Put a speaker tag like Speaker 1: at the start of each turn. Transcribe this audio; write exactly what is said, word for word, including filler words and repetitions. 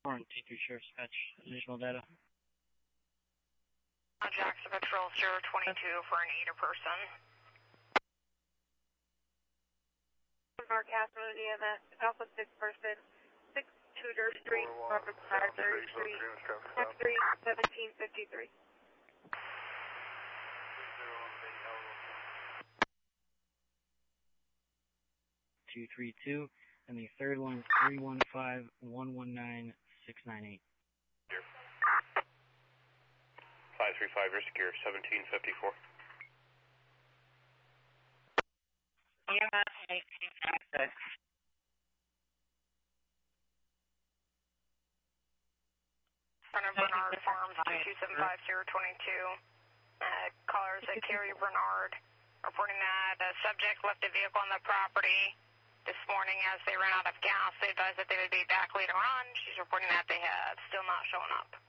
Speaker 1: T three Sheriff Dispatch, additional data.
Speaker 2: Jackson Patrol zero twenty-two for an eighter person.
Speaker 3: Mark Aspen, E M S, Alpha six person, six Tudor Street, Robert Platt, third Street, X three, seventeen fifty-three.
Speaker 1: two three two, and the third one is three one five, one one nine, six nine eight.
Speaker 4: five three five, you're secure, seventeen fifty-four.
Speaker 3: E M S eighteen fifty-six.
Speaker 2: Front of Bernard Farms, two two seven five zero two two. Uh, callers at Carrie Bernard reporting that a subject left a vehicle on the property this morning as they ran out of gas. They advised that they would be back later on. She's reporting that they have still not shown up.